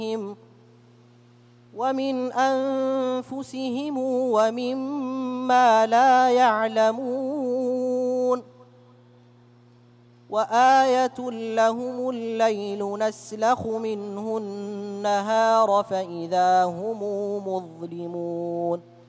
ومن أنفسهم ومما لا يعلمون وآية لهم الليل نسلخ منه النهار فإذا هم مظلمون